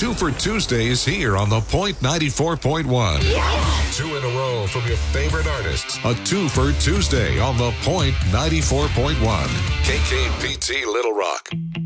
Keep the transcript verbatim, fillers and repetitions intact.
Two for Tuesday is here on The Point ninety-four point one. Two in a row from your favorite artists. A Two for Tuesday on The Point ninety-four point one. K K P T Little Rock.